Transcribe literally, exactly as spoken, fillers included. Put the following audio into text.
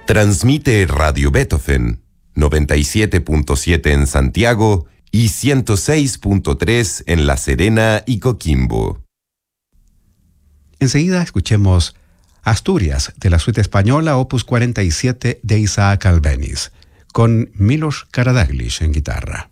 Transmite Radio Beethoven, noventa y siete punto siete en Santiago y ciento seis punto tres en La Serena y Coquimbo. Enseguida escuchemos Asturias, de la suite española opus cuarenta y siete de Isaac Albéniz, con Milos Karadáglis en guitarra.